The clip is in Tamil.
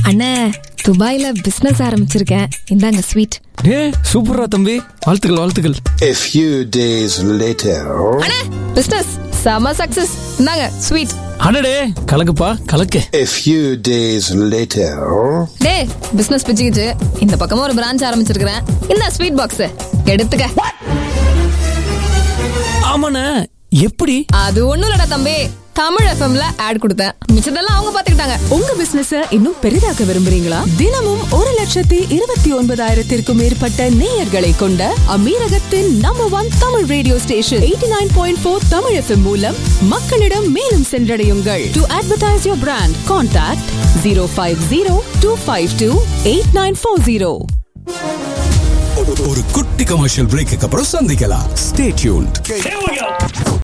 அண்ணே, துபாயில பிசினஸ் ஆரம்பிச்சிருக்கேன், இந்தாங்க ஸ்வீட். சூப்பரா தம்பி, வாழ்த்துக்கள் வாழ்த்துக்கள். A few days later. அண்ணே, பிசினஸ் செம சக்சஸ், இந்தாங்க ஸ்வீட். அடடே, கலக்குப்பா கலக்கு. A few days later. டேய், பிசினஸ் பிச்சுக்கிச்சு, இந்த பக்கமா ஒரு பிரான்ச் ஆரம்பிச்சிருக்கிறேன், இந்த ஸ்வீட் பாக்ஸ் எடுத்துக்க. ஆமாண்ணே, எப்படி? அது ஒண்ணும் இல்லடா தம்பி, தமிழ் எஃப்எம்ல ஆட் கொடுத்தேன், மிச்சதெல்லாம் அவங்க பாத்துக்கிட்டாங்க. உங்க பிசினஸ் இன்னும் பெரிதாக்க விரும்புறீங்களா? தினமும் 1,29,000 மேற்பட்ட நேயர்களை கொண்ட அமீரகத்தின் number 1 Tamil radio station 89.4 Tamil FM மூலம் மக்களிடம் மேலும் சென்றடையுங்கள். To advertise your brand, contact 050-252-8940. ஒரு குட்டி கமர்ஷியல் பிரேக்கு அப்புறம் சந்திக்கலாம். Stay tuned.